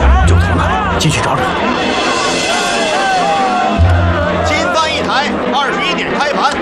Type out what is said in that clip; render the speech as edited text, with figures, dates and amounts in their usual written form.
就从哪进去找找。 金帆一台，21点开盘。